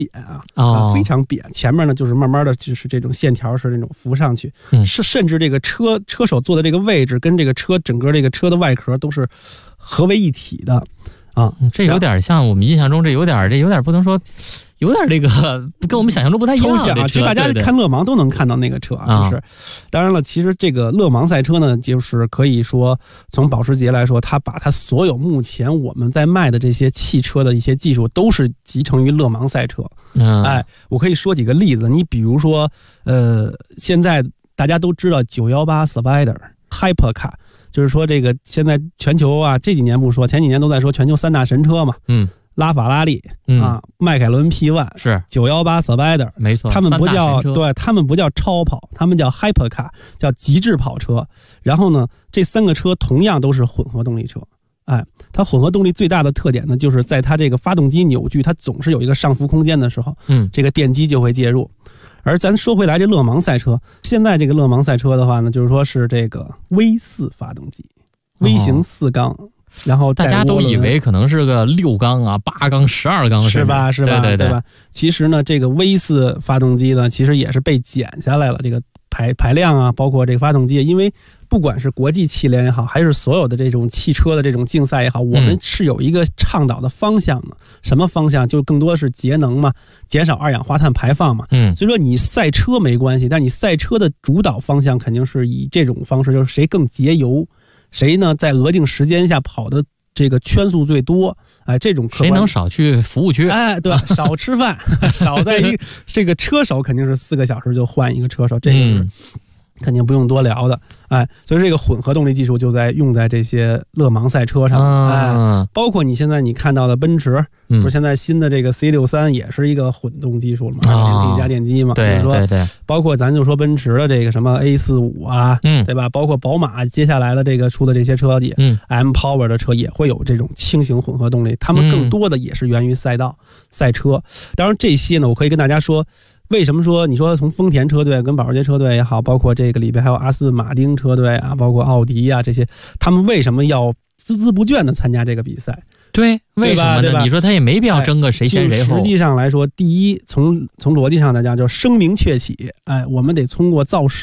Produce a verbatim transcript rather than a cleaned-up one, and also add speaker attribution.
Speaker 1: 扁啊，
Speaker 2: 哦、
Speaker 1: 啊非常扁，前面呢就是慢慢的就是这种线条是那种浮上去，
Speaker 2: 嗯、
Speaker 1: 是甚至这个车车手坐的这个位置跟这个车整个这个车的外壳都是合为一体的啊，
Speaker 2: 这有点像我们印象中，这有点这有点不能说。有点这个跟我们想象中不太一样，
Speaker 1: 抽象啊！其实大家看勒芒都能看到那个车啊，就是，当然了，其实这个勒芒赛车呢，就是可以说从保时捷来说，它把它所有目前我们在卖的这些汽车的一些技术，都是集成于勒芒赛车。
Speaker 2: 嗯，
Speaker 1: 哎，我可以说几个例子，你比如说，呃，现在大家都知道九一八 Spider、Hypercar， 就是说这个现在全球啊，这几年不说，前几年都在说全球三大神车嘛。
Speaker 2: 嗯。
Speaker 1: 拉法拉利、
Speaker 2: 嗯、
Speaker 1: 啊，迈凯伦 P 一
Speaker 2: 是
Speaker 1: 九一八 Spider，
Speaker 2: 没错，
Speaker 1: 他们不叫对，他们不叫超跑，他们叫 Hypercar， 叫极致跑车。然后呢，这三个车同样都是混合动力车。哎，它混合动力最大的特点呢，就是在它这个发动机扭矩，它总是有一个上浮空间的时候，
Speaker 2: 嗯，
Speaker 1: 这个电机就会介入。而咱说回来，这勒芒赛车，现在这个勒芒赛车的话呢，就是说是这个 V 四 发动机，微型四缸。哦，然后
Speaker 2: 大家都以为可能是个六缸啊、八缸、十二缸，
Speaker 1: 是吧？是吧？
Speaker 2: 对对
Speaker 1: 对, 对吧？其实呢，这个 V 四 发动机呢，其实也是被减下来了，这个排排量啊，包括这个发动机，因为不管是国际汽联也好，还是所有的这种汽车的这种竞赛也好，我们是有一个倡导的方向的。嗯、什么方向？就更多是节能嘛，减少二氧化碳排放嘛。
Speaker 2: 嗯，
Speaker 1: 所以说你赛车没关系，但你赛车的主导方向肯定是以这种方式，就是谁更节油。谁呢？在额定时间下跑的这个圈速最多？哎，这种客观
Speaker 2: 谁能少去服务区？
Speaker 1: 哎，对，少吃饭，少在一这个车手肯定是四个小时就换一个车手，这个是。嗯肯定不用多聊的，哎，所以这个混合动力技术就在用在这些勒芒赛车上，
Speaker 2: 啊、
Speaker 1: 哎，包括你现在你看到的奔驰，
Speaker 2: 嗯、
Speaker 1: 不是现在新的这个 C 六十三 也是一个混动技术了嘛，二点零 T 加电机嘛，
Speaker 2: 对，
Speaker 1: 就是说，
Speaker 2: 对对，
Speaker 1: 包括咱就说奔驰的这个什么 A 四十五 啊，
Speaker 2: 嗯，
Speaker 1: 对吧？包括宝马接下来的这个出的这些车也，
Speaker 2: 嗯
Speaker 1: ，M Power 的车也会有这种轻型混合动力，他们更多的也是源于赛道、嗯、赛车。当然这些呢，我可以跟大家说。为什么说你说从丰田车队跟保时捷车队也好，包括这个里边还有阿斯顿马丁车队啊，包括奥迪啊这些，他们为什么要孜孜不倦的参加这个比赛？
Speaker 2: 对，为什么呢？你说他也没必要争个谁先谁后。
Speaker 1: 实际上来说，第一，从从逻辑上来讲，叫声名鹊起，哎，我们得通过造势。